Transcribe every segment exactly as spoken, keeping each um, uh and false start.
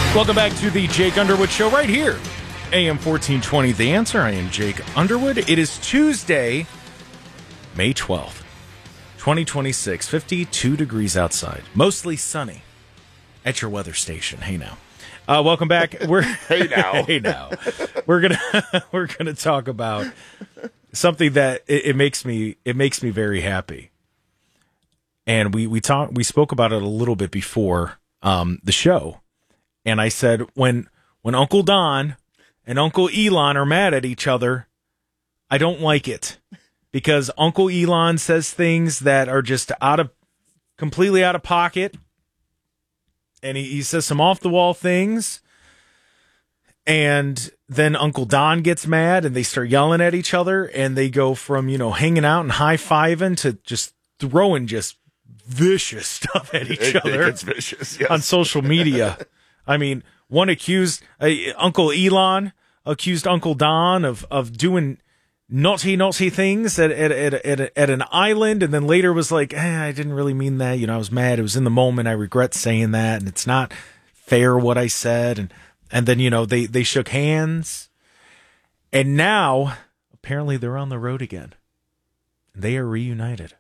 Welcome back to the Jake Underwood Show right here. A M fourteen twenty, The Answer. I am Jake Underwood. It is Tuesday, May twelfth, twenty twenty-six. fifty-two degrees outside. Mostly sunny at your weather station. Hey now. Uh, welcome back. We're Hey now. Hey now. We're gonna we're gonna talk about something that it, it makes me it makes me very happy. And we we talked we spoke about it a little bit before um, the show. And I said when when Uncle Don and Uncle Elon are mad at each other, I don't like it. Because Uncle Elon says things that are just out of completely out of pocket. And he, he says some off-the-wall things. And then Uncle Don gets mad and they start yelling at each other. And they go from, you know, hanging out and high-fiving to just throwing just vicious stuff at each It, other it gets vicious, yes. on social media. I mean, one accused, uh, Uncle Elon accused Uncle Don of, of doing naughty, naughty things at, at, at, at, at an island, and then later was like, eh, I didn't really mean that. You know, I was mad. It was in the moment. I regret saying that, and it's not fair what I said. And, and then, you know, they, they shook hands. And now, apparently, they're on the road again. They are reunited.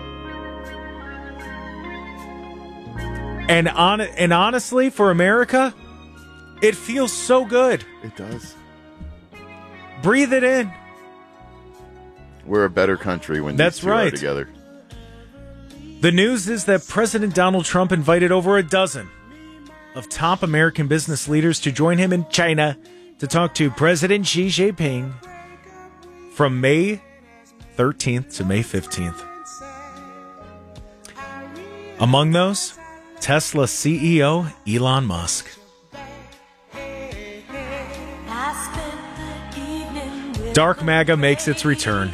And on and honestly, for America, it feels so good. It does. Breathe it in. We're a better country when That's these two right. are together. The news is that President Donald Trump invited over a dozen of top American business leaders to join him in China to talk to President Xi Jinping from May thirteenth to May fifteenth. Among those, Tesla C E O Elon Musk. Dark MAGA makes its return.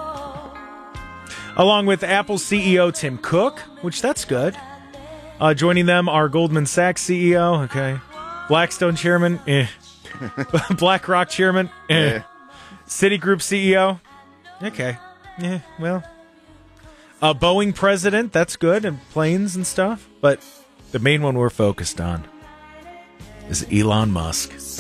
Along with Apple C E O Tim Cook, which that's good. Uh, joining them are Goldman Sachs C E O, okay. Blackstone Chairman, eh. BlackRock Chairman, eh. Eh. Citigroup C E O, okay. Yeah, well. Uh, Boeing President, that's good, and planes and stuff. But the main one we're focused on is Elon Musk.